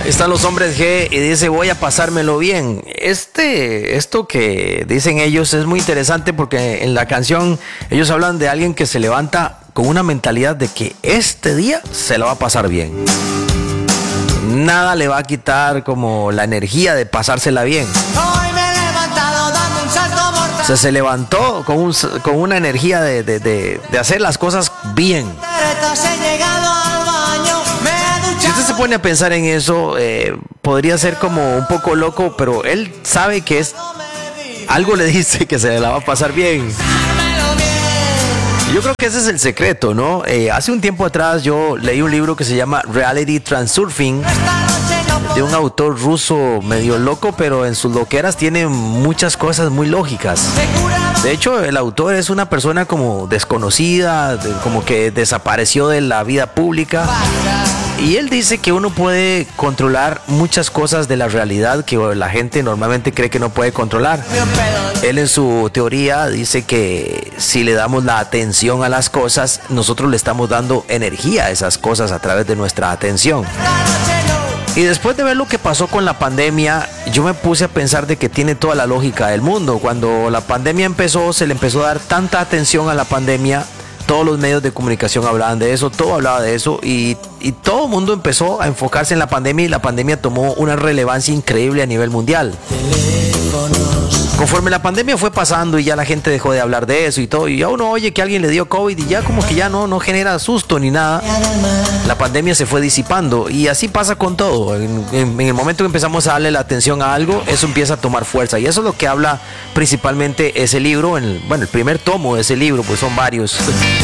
Están los hombres G y dice voy a pasármelo bien. Esto que dicen ellos es muy interesante porque en la canción ellos hablan de alguien que se levanta con una mentalidad de que este día se lo va a pasar bien. Nada le va a quitar como la energía de pasársela bien. Hoy me he levantado dando un salto mortal. O sea, se levantó con una energía de hacer las cosas bien. He llegado al baño, me he duchado. Si usted se pone a pensar en eso, podría ser como un poco loco, pero él sabe que es algo le dice que se la va a pasar bien. Yo creo que ese es el secreto, ¿no? Hace un tiempo atrás yo leí un libro que se llama Reality Transurfing, de un autor ruso medio loco, pero en sus loqueras tiene muchas cosas muy lógicas. De hecho, el autor es una persona como desconocida, como que desapareció de la vida pública. Y él dice que uno puede controlar muchas cosas de la realidad que la gente normalmente cree que no puede controlar. Él en su teoría dice que si le damos la atención a las cosas, nosotros le estamos dando energía a esas cosas a través de nuestra atención. Y después de ver lo que pasó con la pandemia, yo me puse a pensar de que tiene toda la lógica del mundo. Cuando la pandemia empezó, se le empezó a dar tanta atención a la pandemia. Todos los medios de comunicación hablaban de eso, todo hablaba de eso y todo el mundo empezó a enfocarse en la pandemia y la pandemia tomó una relevancia increíble a nivel mundial. Conforme la pandemia fue pasando y ya la gente dejó de hablar de eso y todo, y ya uno oye que alguien le dio COVID y ya como que ya no genera susto ni nada, la pandemia se fue disipando y así pasa con todo. En el momento que empezamos a darle la atención a algo, eso empieza a tomar fuerza y eso es lo que habla principalmente ese libro, el primer tomo de ese libro, pues son varios.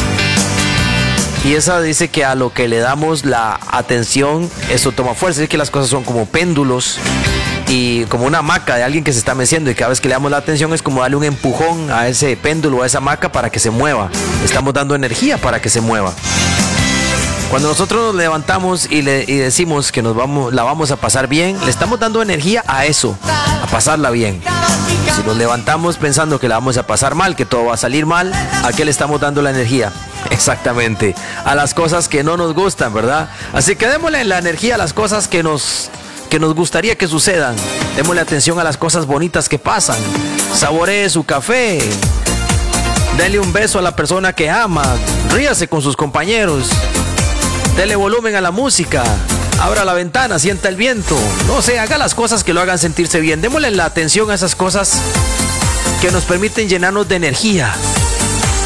Y esa dice que a lo que le damos la atención, eso toma fuerza. Es que las cosas son como péndulos y como una hamaca de alguien que se está meciendo y cada vez que le damos la atención es como darle un empujón a ese péndulo, a esa hamaca para que se mueva. Estamos dando energía para que se mueva. Cuando nosotros nos levantamos y decimos que la vamos a pasar bien, le estamos dando energía a eso, a pasarla bien. Si nos levantamos pensando que la vamos a pasar mal, que todo va a salir mal, ¿a qué le estamos dando la energía? Exactamente, a las cosas que no nos gustan, ¿verdad? Así que démosle la energía a las cosas que nos gustaría que sucedan. Démosle atención a las cosas bonitas que pasan. Saboree su café. Dele un beso a la persona que ama. Ríase con sus compañeros. Dele volumen a la música. Abra la ventana, sienta el viento. No sé, haga las cosas que lo hagan sentirse bien. Démosle la atención a esas cosas que nos permiten llenarnos de energía.